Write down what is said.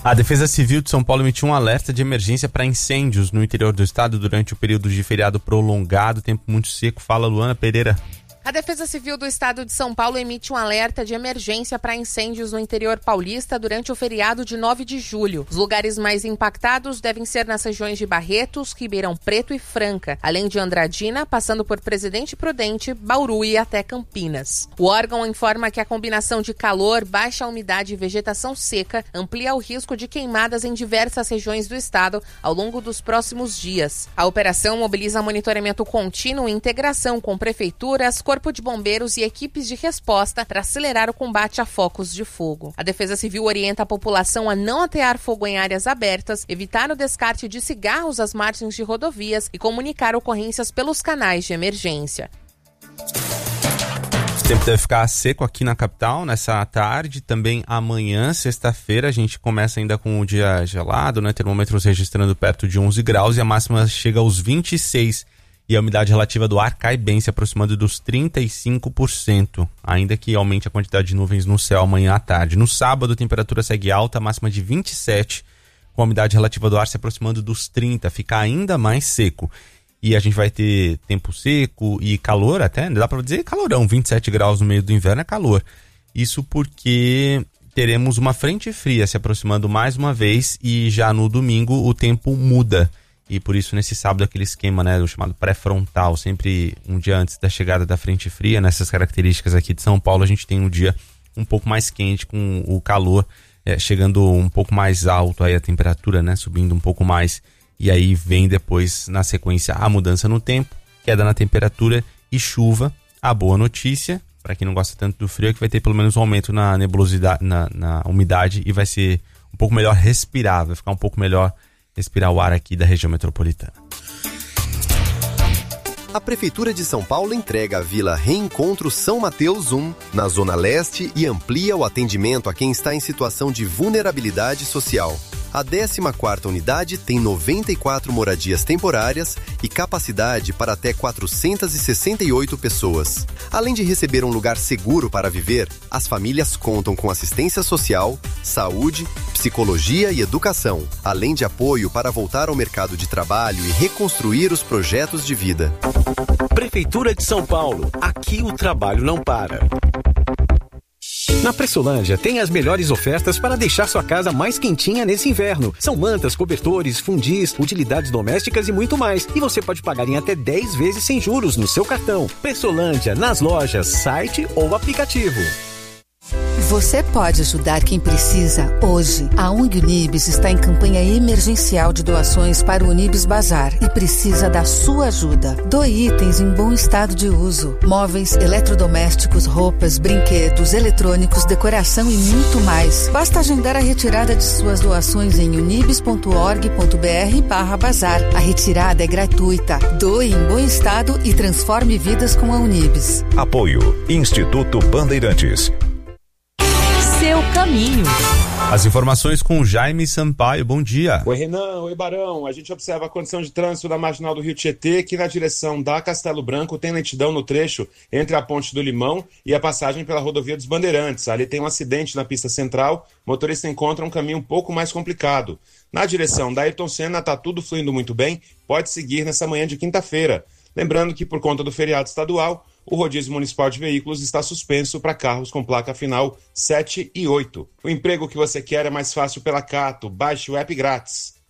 A Defesa Civil de São Paulo emitiu um alerta de emergência para incêndios no interior do estado durante o período de feriado prolongado, tempo muito seco. Fala, Luana Pereira. A Defesa Civil do Estado de São Paulo emite um alerta de emergência para incêndios no interior paulista durante o feriado de 9 de julho. Os lugares mais impactados devem ser nas regiões de Barretos, Ribeirão Preto e Franca, além de Andradina, passando por Presidente Prudente, Bauru e até Campinas. O órgão informa que a combinação de calor, baixa umidade e vegetação seca amplia o risco de queimadas em diversas regiões do estado ao longo dos próximos dias. A operação mobiliza monitoramento contínuo e integração com prefeituras, Corpo de Bombeiros e equipes de resposta para acelerar o combate a focos de fogo. A Defesa Civil orienta a população a não atear fogo em áreas abertas, evitar o descarte de cigarros às margens de rodovias e comunicar ocorrências pelos canais de emergência. O tempo deve ficar seco aqui na capital nessa tarde, também amanhã, sexta-feira, a gente começa ainda com o dia gelado, né? Termômetros registrando perto de 11 graus e a máxima chega aos 26. E a umidade relativa do ar cai bem, se aproximando dos 35%, ainda que aumente a quantidade de nuvens no céu amanhã à tarde. No sábado, a temperatura segue alta, máxima de 27, com a umidade relativa do ar se aproximando dos 30%, fica ainda mais seco. E a gente vai ter tempo seco e calor até, dá para dizer calorão, 27 graus no meio do inverno é calor. Isso porque teremos uma frente fria se aproximando mais uma vez e já no domingo o tempo muda. E por isso nesse sábado aquele esquema, né, o chamado pré-frontal, sempre um dia antes da chegada da frente fria, nessas características aqui de São Paulo, a gente tem um dia um pouco mais quente, com o calor chegando um pouco mais alto, aí a temperatura, né, subindo um pouco mais, e aí vem depois na sequência a mudança no tempo, queda na temperatura e chuva. A boa notícia, para quem não gosta tanto do frio, é que vai ter pelo menos um aumento na nebulosidade, na umidade, e vai ser um pouco melhor respirar, vai ficar um pouco melhor respirar o ar aqui da região metropolitana. A Prefeitura de São Paulo entrega a Vila Reencontro São Mateus 1, na Zona Leste, e amplia o atendimento a quem está em situação de vulnerabilidade social. A 14ª unidade tem 94 moradias temporárias e capacidade para até 468 pessoas. Além de receber um lugar seguro para viver, as famílias contam com assistência social, saúde, psicologia e educação, além de apoio para voltar ao mercado de trabalho e reconstruir os projetos de vida. Prefeitura de São Paulo. Aqui o trabalho não para. Na Pressolândia tem as melhores ofertas para deixar sua casa mais quentinha nesse inverno. São mantas, cobertores, fundis, utilidades domésticas e muito mais. E você pode pagar em até 10 vezes sem juros no seu cartão. Pressolândia, nas lojas, site ou aplicativo. Você pode ajudar quem precisa hoje. A ONG Unibis está em campanha emergencial de doações para o Unibis Bazar e precisa da sua ajuda. Doe itens em bom estado de uso. Móveis, eletrodomésticos, roupas, brinquedos, eletrônicos, decoração e muito mais. Basta agendar a retirada de suas doações em unibis.org.br/bazar. A retirada é gratuita. Doe em bom estado e transforme vidas com a Unibis. Apoio Instituto Bandeirantes. Seu caminho. As informações com Jaime Sampaio. Bom dia. Oi, Renan. Oi, Barão. A gente observa a condição de trânsito da Marginal do Rio Tietê, que na direção da Castelo Branco tem lentidão no trecho entre a Ponte do Limão e a passagem pela Rodovia dos Bandeirantes. Ali tem um acidente na pista central, o motorista encontra um caminho um pouco mais complicado. Na direção da Ayrton Senna está tudo fluindo muito bem, pode seguir nessa manhã de quinta-feira. Lembrando que por conta do feriado estadual, o rodízio municipal de veículos está suspenso para carros com placa final 7 e 8. O emprego que você quer é mais fácil pela Cato. Baixe o app grátis.